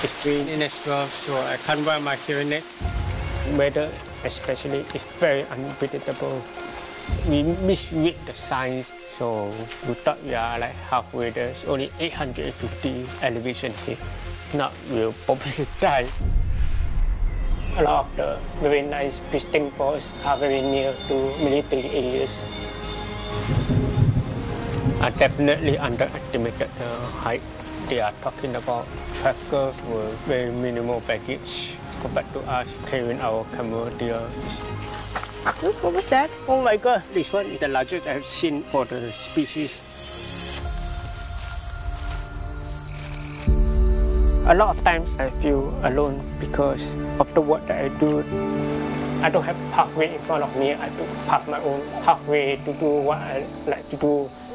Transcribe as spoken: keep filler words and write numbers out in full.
extreme in Israel, so I can't wear my hearing aid. Weather especially is very unpredictable. We misread the signs, so we thought we are like halfway there. It's only eight hundred fifty elevation here. Not we'll probably die. A lot of the very nice pristine forests are very near to military areas. I definitely underestimated the height. They are talking about trackers with very minimal baggage compared to us carrying our camera there. Look, what was that? Oh my god, this one is the largest I've seen for the species. A lot of times I feel alone because of the work that I do. I don't have pathway in front of me. I have to park my own pathway to do what I like to do.